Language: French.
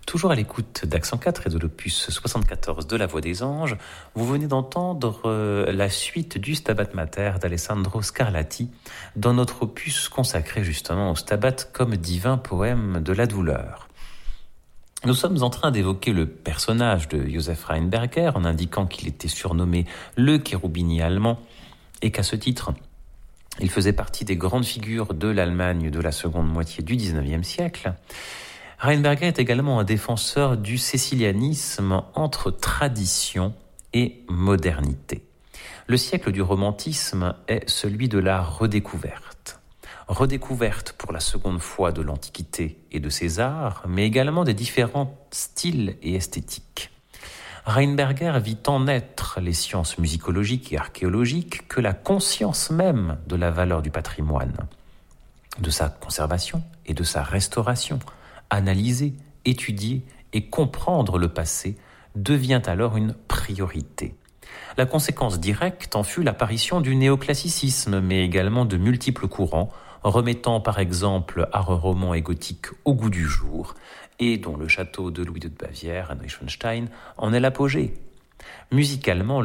Toujours à l'écoute d'Accent 4 et de l'opus 74 de La Voix des Anges, vous venez d'entendre la suite du Stabat Mater d'Alessandro Scarlatti dans notre opus consacré justement au Stabat comme divin poème de la douleur. Nous sommes en train d'évoquer le personnage de Joseph Rheinberger en indiquant qu'il était surnommé le Cherubini allemand et qu'à ce titre, il faisait partie des grandes figures de l'Allemagne de la seconde moitié du XIXe siècle. Rheinberger est également un défenseur du cécilianisme entre tradition et modernité. Le siècle du romantisme est celui de la redécouverte. Redécouverte pour la seconde fois de l'Antiquité et de ses arts, mais également des différents styles et esthétiques. Rheinberger vit tant naître les sciences musicologiques et archéologiques que la conscience même de la valeur du patrimoine, de sa conservation et de sa restauration. Analyser, étudier et comprendre le passé devient alors une priorité. La conséquence directe en fut l'apparition du néoclassicisme, mais également de multiples courants, remettant par exemple art roman et gothique au goût du jour, et dont le château de Louis II de Bavière à Neuschwanstein en est l'apogée. Musicalement,